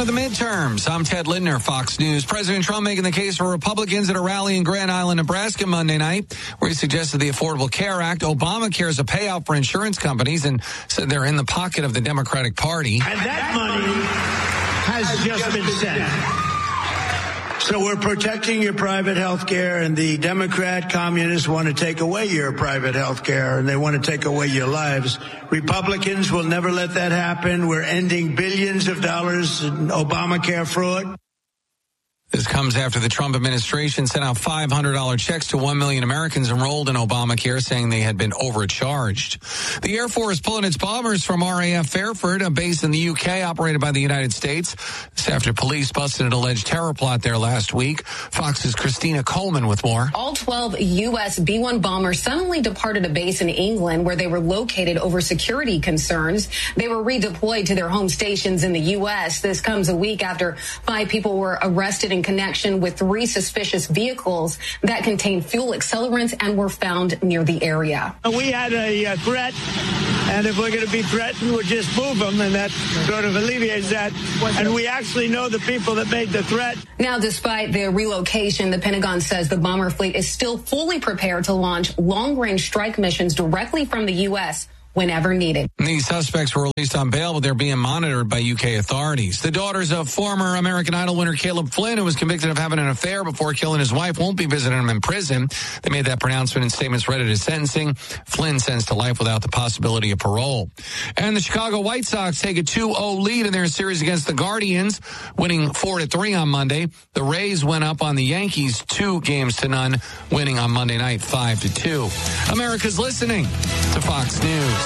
of the midterms. I'm Ted Lindner, Fox News. President Trump making the case for Republicans at a rally in Grand Island, Nebraska Monday night, where he suggested the Affordable Care Act, Obamacare is a payout for insurance companies, and said they're in the pocket of the Democratic Party. And that money has just been sent. So we're protecting your private health care, and the Democrat communists want to take away your private health care, and they want to take away your lives. Republicans will never let that happen. We're ending billions of dollars in Obamacare fraud. This comes after the Trump administration sent out $500 checks to 1 million Americans enrolled in Obamacare, saying they had been overcharged. The Air Force pulling its bombers from RAF Fairford, a base in the UK operated by the United States. This after police busted an alleged terror plot there last week. Fox's Christina Coleman with more. All 12 U.S. B-1 bombers suddenly departed a base in England where they were located over security concerns. They were redeployed to their home stations in the U.S. This comes a week after 5 people were arrested in connection with 3 suspicious vehicles that contained fuel accelerants and were found near the area. We had a threat, and if we're going to be threatened, we'll just move them, and that sort of alleviates that. And we actually know the people that made the threat. Now, despite the relocation, the Pentagon says the bomber fleet is still fully prepared to launch long-range strike missions directly from the U.S. whenever needed. These suspects were released on bail, but they're being monitored by UK authorities. The daughters of former American Idol winner Caleb Flynn, who was convicted of having an affair before killing his wife, won't be visiting him in prison. They made that pronouncement in statements read at his sentencing. Flynn sentenced to life without the possibility of parole. And the Chicago White Sox take a 2-0 lead in their series against the Guardians, winning 4-3 on Monday. The Rays went up on the Yankees 2-0, winning on Monday night 5-2. America's listening to Fox News.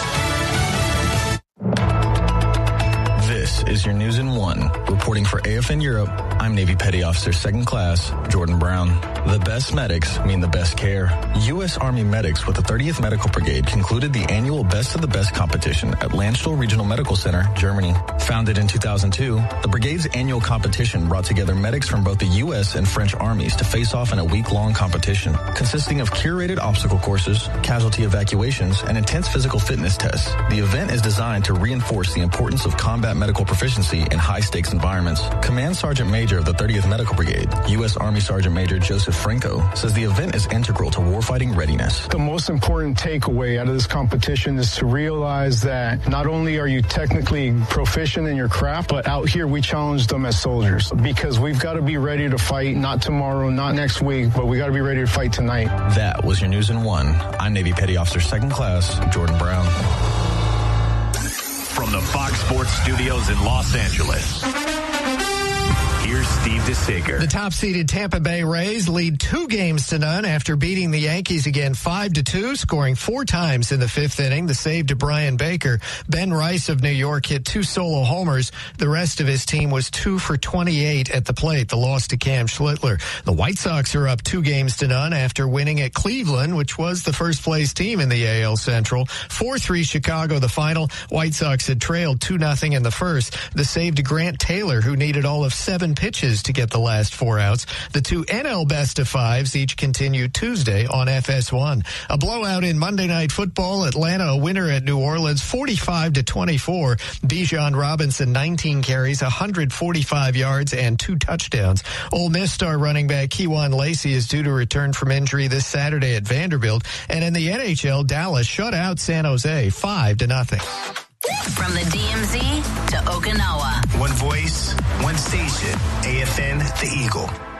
This is your News in 1. Reporting for AFN Europe, I'm Navy Petty Officer 2nd Class Jordan Brown. The best medics mean the best care. U.S. Army medics with the 30th Medical Brigade concluded the annual Best of the Best competition at Landstuhl Regional Medical Center, Germany. Founded in 2002, the brigade's annual competition brought together medics from both the U.S. and French armies to face off in a week-long competition, consisting of curated obstacle courses, casualty evacuations, and intense physical fitness tests. The event is designed to reinforce the importance of combat medical proficiency in high-stakes environments. Command Sergeant Major of the 30th Medical Brigade, U.S. Army Sergeant Major Joseph Franco, says the event is integral to warfighting readiness. The most important takeaway out of this competition is to realize that not only are you technically proficient in your craft, but out here we challenge them as soldiers, because we've got to be ready to fight, not tomorrow, not next week, but we got to be ready to fight tonight. That was your News in 1. I'm Navy Petty Officer 2nd Class Jordan Brown. From the Fox Sports Studios in Los Angeles, here's Steve DeSager. The top-seeded Tampa Bay Rays lead 2-0 after beating the Yankees again 5-2, scoring 4 times in the 5th inning. The save to Brian Baker. Ben Rice of New York hit 2 solo homers. The rest of his team was 2 for 28 at the plate. The loss to Cam Schlittler. The White Sox are up 2-0 after winning at Cleveland, which was the first-place team in the AL Central. 4-3 Chicago, the final. White Sox had trailed 2-0 in the first. The save to Grant Taylor, who needed all of 7 pitches to get the last 4 outs. The 2 NL best-of-5s each continue Tuesday on FS1. A blowout in Monday Night Football. Atlanta a winner at New Orleans, 45-24. Bijan Robinson, 19 carries, 145 yards, and 2 touchdowns. Ole Miss star running back Kejuan Lacey is due to return from injury this Saturday at Vanderbilt. And in the NHL, Dallas shut out San Jose 5-0. From the DMZ to Okinawa. One voice, one station. AFN, The Eagle.